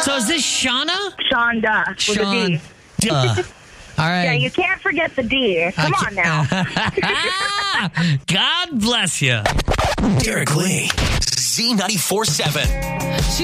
So is this Shauna? Shonda with a D. All right. Yeah, you can't forget the D. Come on now. God bless you. Derek Lee, Z94.7.